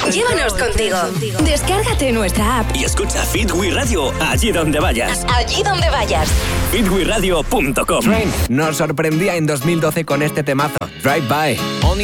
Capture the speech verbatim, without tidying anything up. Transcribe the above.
Llévanos contigo. Descárgate nuestra app y escucha Fit We Radio allí donde vayas. Allí donde vayas. fit we radio punto com. Train nos sorprendía en dos mil doce con este temazo, Drive By.